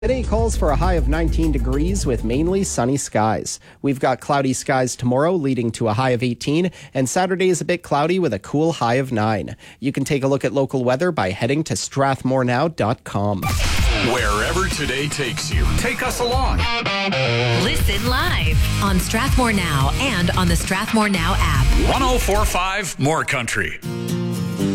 Today calls for a high of 19 degrees with mainly sunny skies. We've got cloudy skies tomorrow, leading to a high of 18, and Saturday is a bit cloudy with a cool high of 9. You can take a look at local weather by heading to strathmorenow.com. Wherever today takes you, take us along. Listen live on Strathmore Now and on the Strathmore Now app. 104.5 More Country.